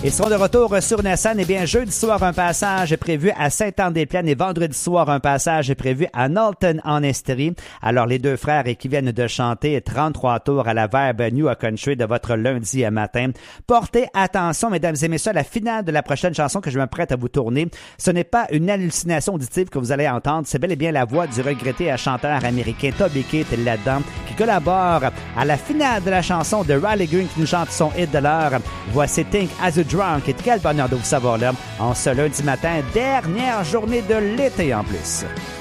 Ils seront de retour sur une scène. Eh bien, jeudi soir, un passage est prévu à Sainte-Anne-des-Plaines et vendredi soir, un passage est prévu à Knowlton en Estrie. Alors, les deux frères qui viennent de chanter 33 tours à la Verbe New Country de votre lundi matin. Portez attention, mesdames et messieurs, à la finale de la prochaine chanson que je m'apprête à vous tourner. Ce n'est pas une hallucination auditive que vous allez entendre. C'est bel et bien la voix du regretté chanteur américain Toby Keith là-dedans, qui collabore à la finale de la chanson de Riley Green qui nous chante son hit de l'heure. Voici Think As a Drunk. Et quel bonheur de vous savoir là en ce lundi matin, dernière journée de l'été en plus.